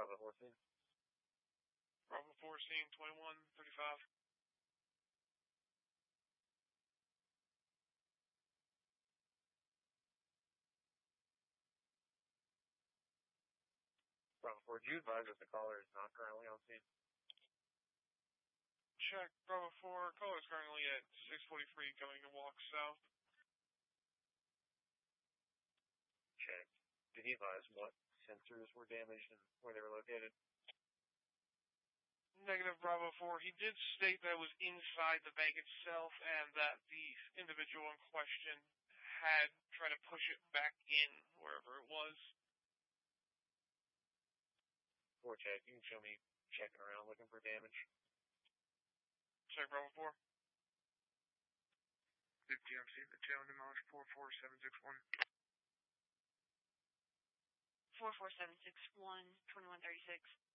Bravo 4 scene. Bravo 4 scene 2135. Bravo 4, do you advise that the caller is not currently on scene? Check. Bravo 4, caller is currently at 643 going to walk south. Check. Did he advise what sensors were damaged and where they were located? Negative, Bravo 4. He did state that it was inside the bank itself and that the individual in question had tried to push it back in wherever it was. 4 check. You can show me checking around looking for damage. Check, Bravo 4. 50 MC, the tail demolished 44761. 44761, 2136.